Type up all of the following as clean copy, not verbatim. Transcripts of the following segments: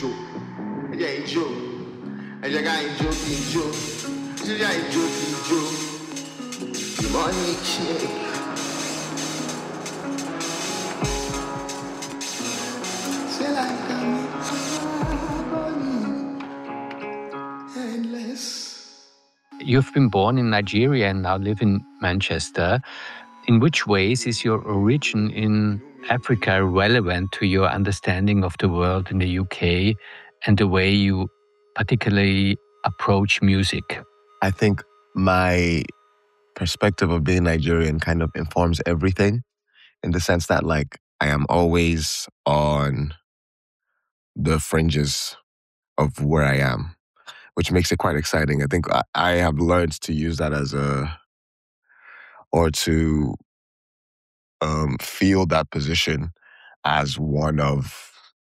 ijó, ẹ jẹ́ ijó, ẹ jẹ́ ká ijó kí ijó, ẹ jẹ́ ijó kí ijó, money check. Say like I'm endless. You've been born in Nigeria and now live in Manchester. In which ways is your origin in Africa relevant to your understanding of the world in the UK and the way you particularly approach music? I think my perspective of being Nigerian kind of informs everything, in the sense that, like, I am always on the fringes of where I am, which makes it quite exciting. I think I have learned to use that to feel that position as one of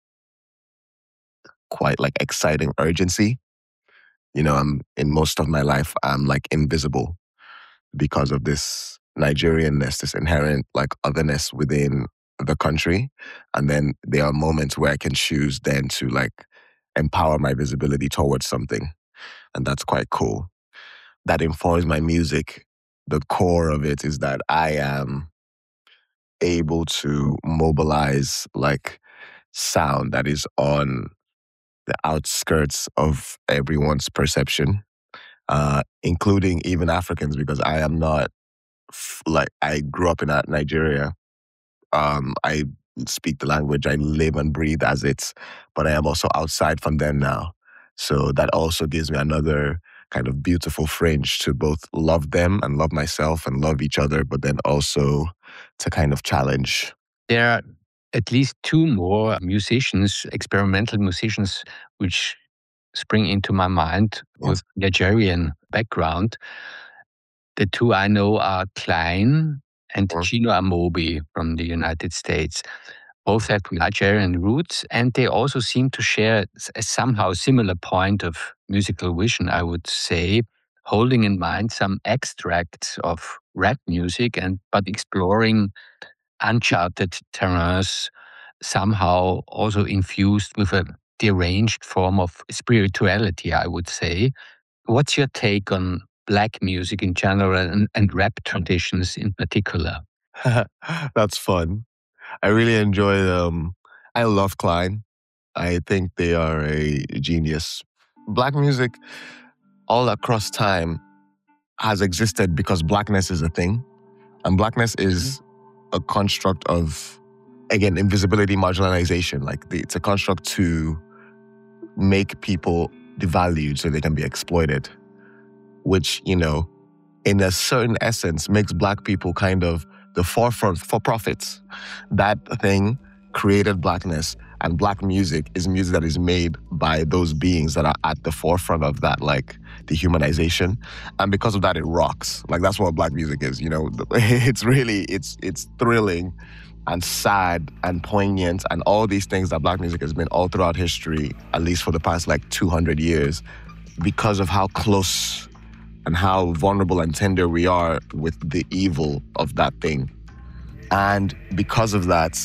quite like exciting urgency. You know, in most of my life, I'm like invisible because of this Nigerianness, this inherent like otherness within the country. And then there are moments where I can choose then to like empower my visibility towards something. And that's quite cool. That informs my music. The core of it is that I am able to mobilize like sound that is on the outskirts of everyone's perception, including even Africans, because I am not like, I grew up in Nigeria. I speak the language, I live and breathe as it, but I am also outside from them now. So that also gives me another kind of beautiful fringe to both love them and love myself and love each other, but then also to kind of challenge. There are at least two more musicians, experimental musicians, which spring into my mind with Nigerian background. The two I know are Klein and Chino Amobi from the United States. Both have Nigerian roots, and they also seem to share a somehow similar point of musical vision, I would say, holding in mind some extracts of rap music, but exploring uncharted terrains, somehow also infused with a deranged form of spirituality, I would say. What's your take on Black music in general and rap traditions in particular? That's fun. I really enjoy them. I love Klein. I think they are a genius. Black music all across time has existed because blackness is a thing. And blackness is a construct of, again, invisibility, marginalization. Like it's a construct to make people devalued so they can be exploited, which, you know, in a certain essence makes Black people kind of the forefront for profits. That thing created blackness, and Black music is music that is made by those beings that are at the forefront of that, like, dehumanization. And because of that, it rocks. Like, that's what Black music is, you know? It's really, it's thrilling and sad and poignant and all these things that Black music has been all throughout history, at least for the past, like, 200 years, because of how close and how vulnerable and tender we are with the evil of that thing. And because of that,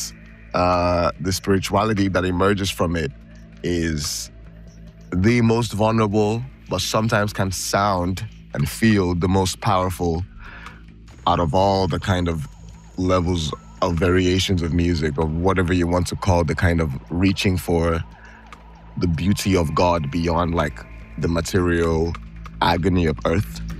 the spirituality that emerges from it is the most vulnerable, but sometimes can sound and feel the most powerful out of all the kind of levels of variations of music, or whatever you want to call the kind of reaching for the beauty of God beyond, like, the material agony of earth.